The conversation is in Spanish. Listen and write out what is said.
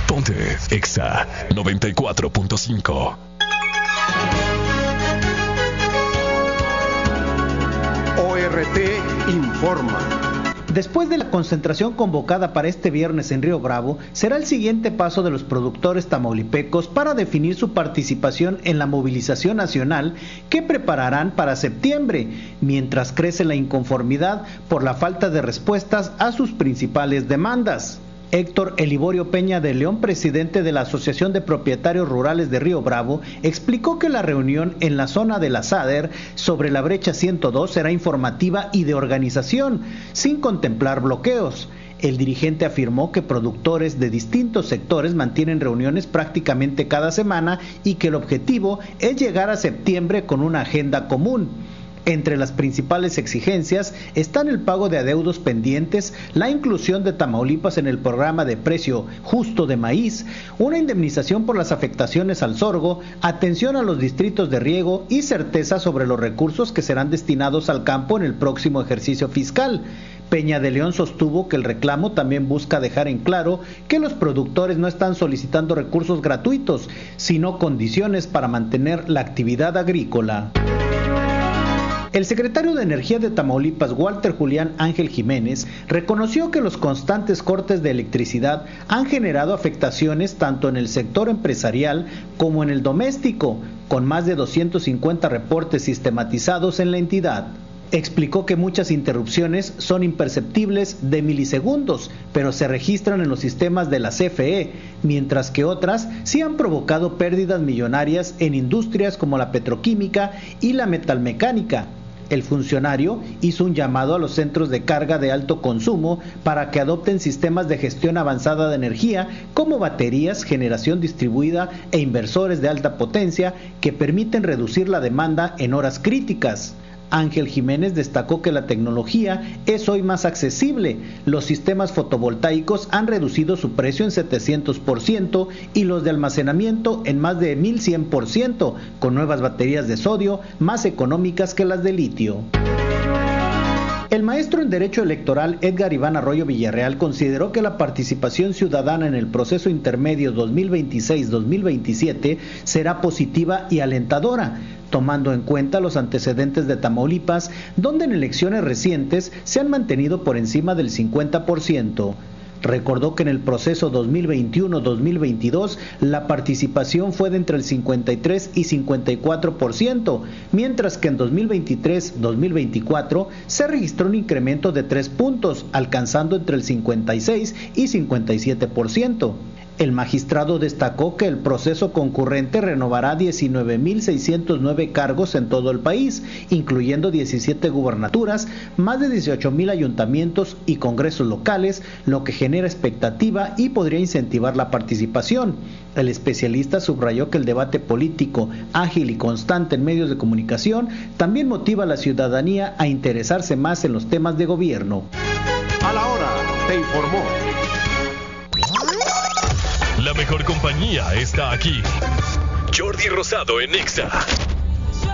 Ponte Exa 94.5. ORT informa. Después de la concentración convocada para este viernes en Río Bravo, será el siguiente paso de los productores tamaulipecos para definir su participación en la movilización nacional que prepararán para septiembre, mientras crece la inconformidad por la falta de respuestas a sus principales demandas. Héctor Eliborio Peña de León, presidente de la Asociación de Propietarios Rurales de Río Bravo, explicó que la reunión en la zona de la SADER sobre la brecha 102 será informativa y de organización, sin contemplar bloqueos. El dirigente afirmó que productores de distintos sectores mantienen reuniones prácticamente cada semana y que el objetivo es llegar a septiembre con una agenda común. Entre las principales exigencias están el pago de adeudos pendientes, la inclusión de Tamaulipas en el programa de precio justo de maíz, una indemnización por las afectaciones al sorgo, atención a los distritos de riego y certeza sobre los recursos que serán destinados al campo en el próximo ejercicio fiscal. Peña de León sostuvo que el reclamo también busca dejar en claro que los productores no están solicitando recursos gratuitos, sino condiciones para mantener la actividad agrícola. El secretario de Energía de Tamaulipas, Walter Julián Ángel Jiménez, reconoció que los constantes cortes de electricidad han generado afectaciones tanto en el sector empresarial como en el doméstico, con más de 250 reportes sistematizados en la entidad. Explicó que muchas interrupciones son imperceptibles de milisegundos, pero se registran en los sistemas de la CFE, mientras que otras sí han provocado pérdidas millonarias en industrias como la petroquímica y la metalmecánica. El funcionario hizo un llamado a los centros de carga de alto consumo para que adopten sistemas de gestión avanzada de energía como baterías, generación distribuida e inversores de alta potencia que permiten reducir la demanda en horas críticas. Ángel Jiménez destacó que la tecnología es hoy más accesible. Los sistemas fotovoltaicos han reducido su precio en 700% y los de almacenamiento en más de 1100%, con nuevas baterías de sodio más económicas que las de litio. El maestro en Derecho Electoral Edgar Iván Arroyo Villarreal consideró que la participación ciudadana en el proceso intermedio 2026-2027 será positiva y alentadora, tomando en cuenta los antecedentes de Tamaulipas, donde en elecciones recientes se han mantenido por encima del 50%. Recordó que en el proceso 2021-2022 la participación fue de entre el 53 y 54%, mientras que en 2023-2024 se registró un incremento de 3 puntos, alcanzando entre el 56 y 57%. El magistrado destacó que el proceso concurrente renovará 19.609 cargos en todo el país, incluyendo 17 gubernaturas, más de 18.000 ayuntamientos y congresos locales, lo que genera expectativa y podría incentivar la participación. El especialista subrayó que el debate político ágil y constante en medios de comunicación también motiva a la ciudadanía a interesarse más en los temas de gobierno. A la hora, te informó. La mejor compañía está aquí. Jordi Rosado en Exa.